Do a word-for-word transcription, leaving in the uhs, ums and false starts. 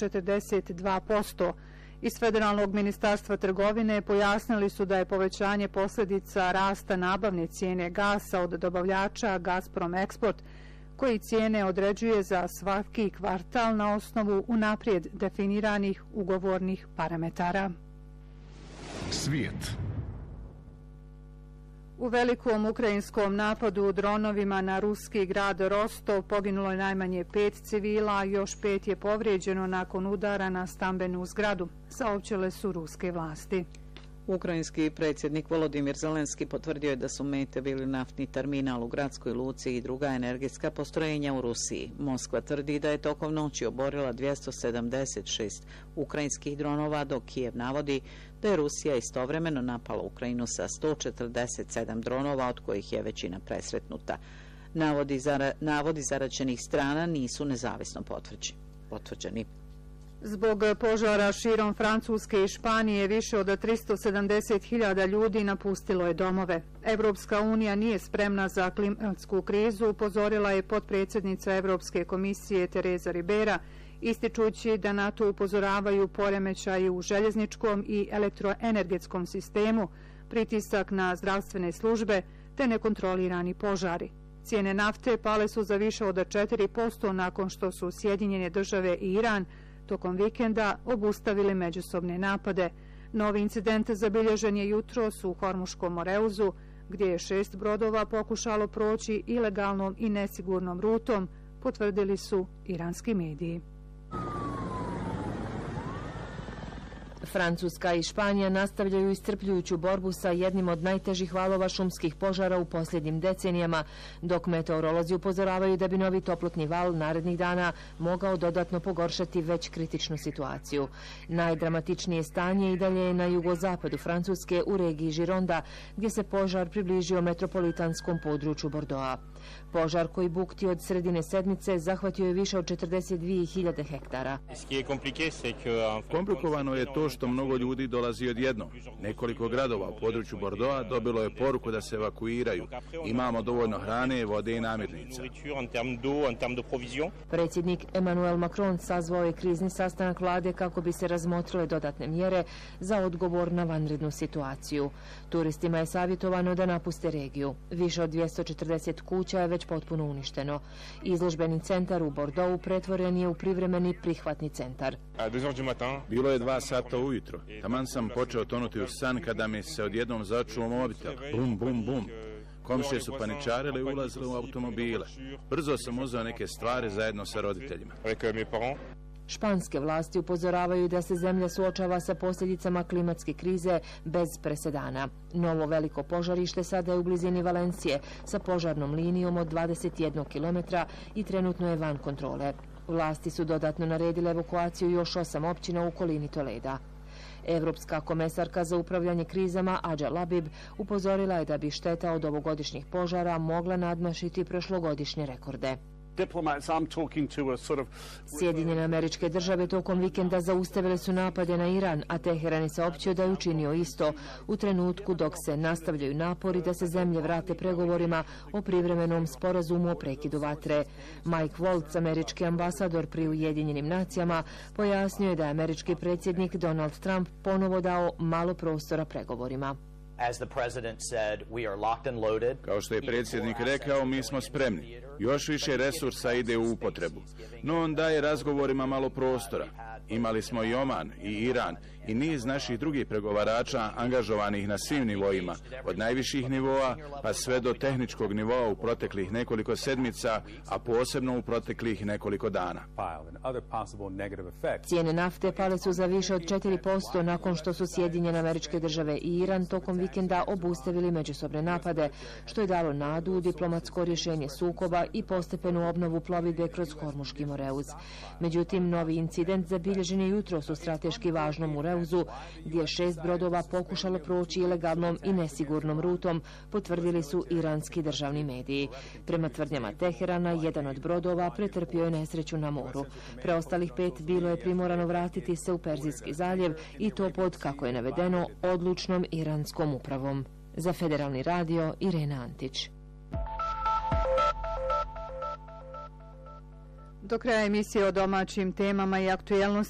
četrdeset dva posto. Iz Federalnog ministarstva trgovine pojasnili su da je povećanje posljedica rasta nabavne cijene gasa od dobavljača Gazprom Export, koji cijene određuje za svaki kvartal na osnovu unaprijed definiranih ugovornih parametara. Svijet. U velikom ukrajinskom napadu dronovima na ruski grad Rostov poginulo je najmanje pet civila, a još pet je povrijeđeno nakon udara na stambenu zgradu, saopćile su ruske vlasti. Ukrajinski predsjednik Volodimir Zelenski potvrdio je da su mete bili naftni terminal u gradskoj luci i druga energetska postrojenja u Rusiji. Moskva tvrdi da je tokom noći oborila dvjesto sedamdeset šest ukrajinskih dronova, dok Kijev navodi da je Rusija istovremeno napala Ukrajinu sa sto četrdeset sedam dronova, od kojih je većina presretnuta. Navodi, zara, navodi zaraćenih strana nisu nezavisno potvrđeni. Zbog požara širom Francuske i Španije više od tristo sedamdeset hiljada ljudi napustilo je domove. Evropska unija nije spremna za klimatsku krizu, upozorila je potpredsjednica Evropske komisije Teresa Ribera, ističući da na to upozoravaju poremećaji u željezničkom i elektroenergetskom sistemu, pritisak na zdravstvene službe te nekontrolirani požari. Cijene nafte pale su za više od četiri posto nakon što su Sjedinjene države i Iran tokom vikenda obustavili međusobne napade. Novi incident zabilježen je jutros u Hormuškom Moreuzu, gdje je šest brodova pokušalo proći ilegalnom i nesigurnom rutom, potvrdili su iranski mediji. Francuska i Španija nastavljaju iscrpljujuću borbu sa jednim od najtežih valova šumskih požara u posljednjim decenijama, dok meteorolozi upozoravaju da bi novi toplotni val narednih dana mogao dodatno pogoršati već kritičnu situaciju. Najdramatičnije stanje i dalje je na jugozapadu Francuske u regiji Gironda, gdje se požar približio metropolitanskom području Bordeauxa. Požar koji bukti od sredine sedmice zahvatio je više od četrdeset dvije hiljade hektara. Komplikovano je to što mnogo ljudi dolazi odjednom. Nekoliko gradova u području Bordeauxa dobilo je poruku da se evakuiraju. Imamo dovoljno hrane, vode i namirnica. Predsjednik Emmanuel Macron sazvao je krizni sastanak vlade kako bi se razmotrile dodatne mjere za odgovor na vanrednu situaciju. Turistima je savjetovano da napuste regiju. Više od dvjesto četrdeset kuća je već potpuno uništeno. Izložbeni centar u Bordeauxu pretvoren je u privremeni prihvatni centar. Bilo je dva sata ujutro. Taman sam počeo tonuti u san kada mi se odjednom začuo mobitel. Bum, bum, bum. Komšije su paničarili i ulazili u automobile. Brzo sam uzeo neke stvari zajedno sa roditeljima. Španske vlasti upozoravaju da se zemlja suočava sa posljedicama klimatske krize bez presedana. Novo veliko požarište sada je u blizini Valencije sa požarnom linijom od dvadeset jedan kilometra i trenutno je van kontrole. Vlasti su dodatno naredile evakuaciju još osam općina u okolini Toleda. Evropska komesarka za upravljanje krizama Adja Labib upozorila je da bi šteta od ovogodišnjih požara mogla nadmašiti prošlogodišnje rekorde. Sjedinjene Američke Države tokom vikenda zaustavile su napade na Iran, a Teheran je saopćio da je učinio isto u trenutku dok se nastavljaju napori da se zemlje vrate pregovorima o privremenom sporazumu o prekidu vatre. Mike Waltz, američki ambasador pri Ujedinjenim nacijama, pojasnio je da je američki predsjednik Donald Trump ponovo dao malo prostora pregovorima. Kao što je predsjednik rekao, mi smo spremni. Još više resursa ide u upotrebu. No on daje razgovorima malo prostora. Imali smo i Oman, i Iran, i niz naših drugih pregovarača angažovanih na svim nivoima, od najviših nivoa pa sve do tehničkog nivoa u proteklih nekoliko sedmica, a posebno u proteklih nekoliko dana. Cijene nafte pale su za više od četiri posto nakon što su Sjedinjene Američke Države i Iran tokom vikenda obustavili međusobne napade, što je dalo nadu u diplomatsko rješenje sukoba i postepenu obnovu plovidbe kroz Hormuški Moreuz. Međutim, novi incident zabilježen je jutros u strateški važnom Moreuzu, gdje je šest brodova pokušalo proći ilegalnom i nesigurnom rutom, potvrdili su iranski državni mediji. Prema tvrdnjama Teherana, jedan od brodova pretrpio je nesreću na moru. Preostalih pet bilo je primorano vratiti se u Perzijski zaljev i to pod, kako je navedeno, odlučnom iranskom upravom. Za Federalni radio, Irena Antić. Do kraja emisije o domaćim temama i aktuelnosti